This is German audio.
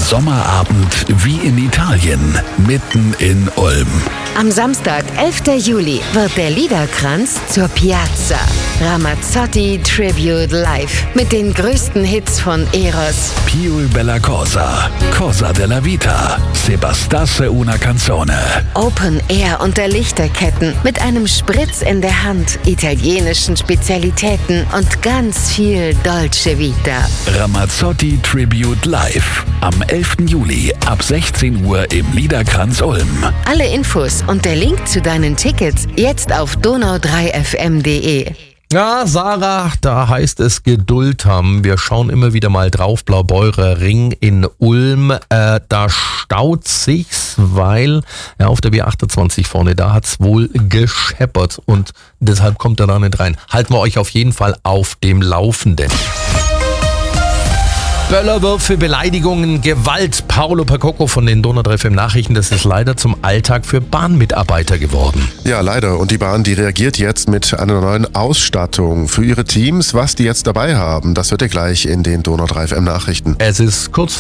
Sommerabend wie in Italien, mitten in Ulm. Am Samstag, 11. Juli, wird der Liederkranz zur Piazza. Ramazzotti Tribute Live mit den größten Hits von Eros, Più bella cosa, Cosa della vita, Se bastasse una canzone. Open Air unter Lichterketten mit einem Spritz in der Hand, italienischen Spezialitäten und ganz viel Dolce Vita. Ramazzotti Tribute Live am 11. Juli ab 16 Uhr im Liederkranz Ulm. Alle Infos und der Link zu deinen Tickets jetzt auf donau3fm.de. Ja, Sarah, da heißt es Geduld haben. Wir schauen immer wieder mal drauf. Blaubeurer Ring in Ulm. Da staut sich's, weil auf der B28 vorne, da hat's wohl gescheppert und deshalb kommt er da nicht rein. Halten wir euch auf jeden Fall auf dem Laufenden. Böllerwürfe, Beleidigungen, Gewalt. Paolo Percocco von den Donau3 FM Nachrichten, das ist leider zum Alltag für Bahnmitarbeiter geworden. Ja, leider. Und die Bahn, die reagiert jetzt mit einer neuen Ausstattung für ihre Teams. Was die jetzt dabei haben, das hört ihr gleich in den Donau3 FM Nachrichten. Es ist kurz